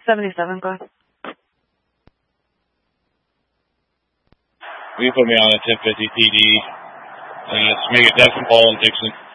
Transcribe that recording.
77, go ahead. Will you put me on a 1050 PD? It's Mega Destin, Paul, and Dixon.